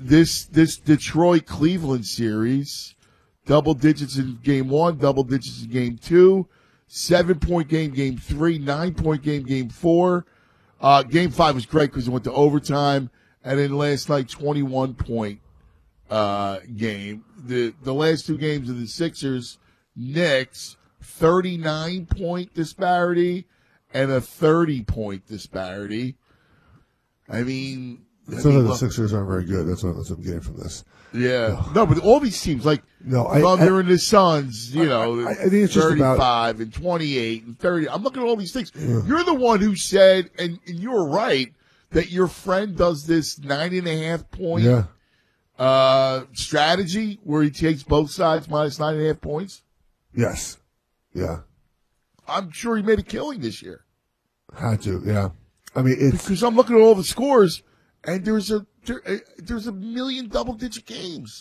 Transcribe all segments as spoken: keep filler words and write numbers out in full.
this this Detroit Cleveland series, double digits in game one, double digits in game two, seven point game game three, nine point game game four. Uh, game five was great because it went to overtime, and then last night twenty-one point uh, game. The the last two games of the Sixers, Knicks, thirty-nine point disparity and a thirty point disparity. I mean, it's not that the Sixers aren't very good. That's what, that's what I'm getting from this. Yeah, no, but all these teams like no, I, Thunder I, and the Suns, you know, I, I think it's just thirty-five about, and twenty-eight and thirty. I'm looking at all these things. Yeah. You're the one who said, and, and you were right, that your friend does this nine and a half point yeah. uh, strategy where he takes both sides minus nine and a half points. Yes. Yeah. I'm sure he made a killing this year. Had to, yeah. I mean, it's because I'm looking at all the scores, and there's a there, there's a million double digit games.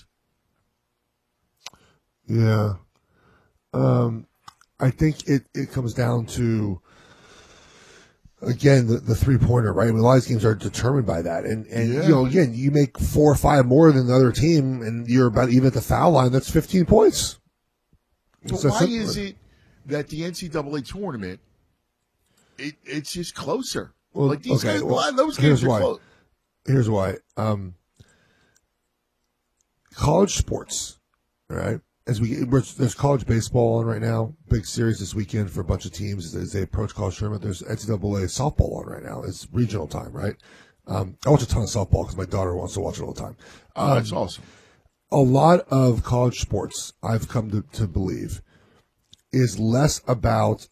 Yeah, um, I think it, it comes down to again the, the three pointer, right? I mean, a lot of these games are determined by that, and and yeah. you know, again, you make four or five more than the other team, and you're about even at the foul line. That's fifteen points. But why is it that the N C double A tournament it it's just closer? Well, like these okay, guys, well, those games are why. close. Here's why. Um, college sports, all right? As we we're, there's college baseball on right now, big series this weekend for a bunch of teams as, as they approach college tournament. There's N C double A softball on right now. It's regional time, right? Um, I watch a ton of softball because my daughter wants to watch it all the time. Oh, um, that's awesome. A lot of college sports, I've come to, to believe, is less about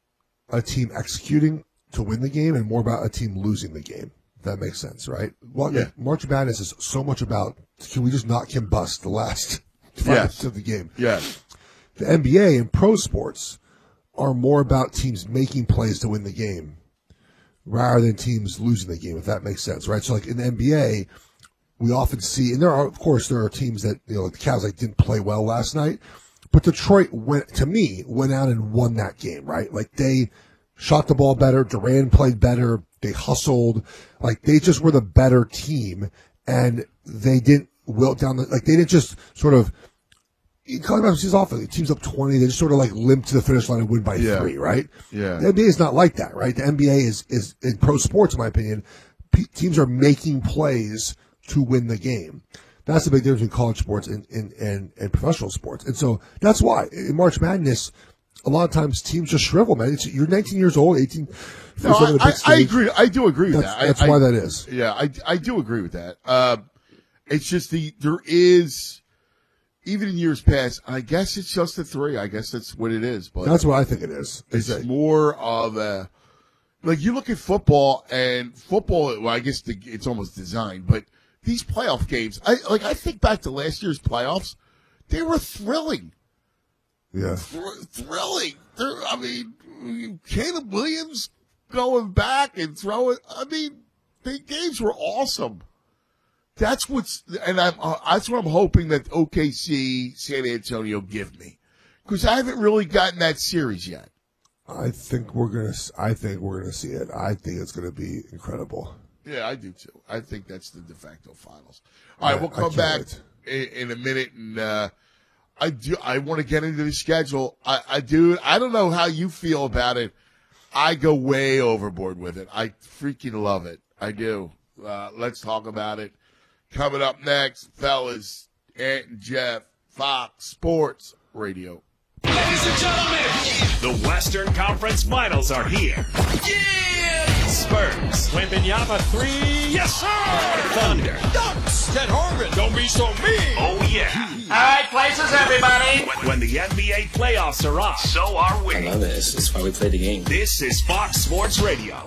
a team executing to win the game and more about a team losing the game. If that makes sense, right? Well, yeah. March Madness is so much about can we just not combust the last five minutes yes. of the game? Yes. The N B A and pro sports are more about teams making plays to win the game rather than teams losing the game, if that makes sense, right? So like in the N B A, we often see, and there are, of course, there are teams that, you know, like the Cavs like didn't play well last night, but Detroit went, to me, went out and won that game, right? Like they shot the ball better. Durant played better. They hustled. Like they just were the better team, and they didn't wilt down the, like they didn't just sort of, calling about season often, the team's up twenty, they just sort of like limp to the finish line and win by yeah. three, right? Yeah. The N B A is not like that, right? The N B A is, is in pro sports, in my opinion, p- teams are making plays to win the game. That's the big difference between college sports and, and, and, and professional sports. And so that's why in March Madness, a lot of times teams just shrivel, man. It's, you're nineteen years old, eighteen. No, I, I, I agree. I do agree with that's, that. That's I, why I, that is. Yeah, I, I do agree with that. Uh, it's just the, there is, even in years past, I guess it's just a three. I guess that's what it is. But that's what I think it is. It's that, more of a, like you look at football and football, well, I guess the, it's almost designed, but these playoff games, I like. I think back to last year's playoffs; they were thrilling. Yeah, Thr- thrilling. They're, I mean, Caleb Williams going back and throwing. I mean, the games were awesome. That's what's, and I'm. Uh, that's what I'm hoping that O K C, San Antonio give me, because I haven't really gotten that series yet. I think we're gonna. I think we're gonna see it. I think it's gonna be incredible. Yeah, I do too. I think that's the de facto finals. All right, yeah, we'll come back in, in a minute, and uh, I do. I want to get into the schedule. I, I do. I don't know how you feel about it. I go way overboard with it. I freaking love it. I do. Uh, let's talk about it. Coming up next, fellas, Ant and Jeff, Fox Sports Radio. Ladies and gentlemen, the Western Conference Finals are here. Yeah! Spurs. Wembanyama three. Yes, sir! Thunder. Ducks. Ted Harvin. Don't be so mean. Oh, yeah. All right, places, everybody. When, when the N B A playoffs are on, so are we. I love it. It's, it's why we play the game. This is Fox Sports Radio.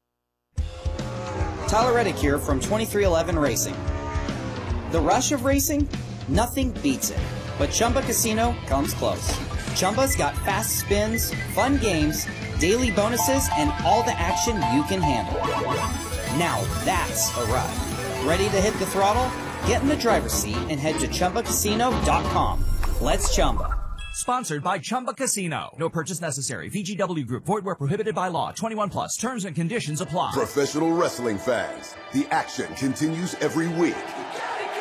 Tyler Reddick here from twenty-three eleven Racing. The rush of racing? Nothing beats it. But Chumba Casino comes close. Chumba's got fast spins, fun games, daily bonuses, and all the action you can handle. Now that's a ride. Ready to hit the throttle? Get in the driver's seat and head to Chumba Casino dot com. Let's Chumba. Sponsored by Chumba Casino. No purchase necessary. V G W Group. Void where prohibited by law. twenty-one plus. Terms and conditions apply. Professional wrestling fans, the action continues every week.